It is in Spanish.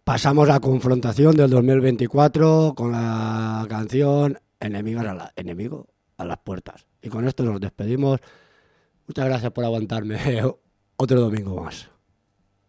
pasamos a confrontación del 2024 con la canción Enemigo a las puertas. Y con esto nos despedimos. Muchas gracias por aguantarme otro domingo más.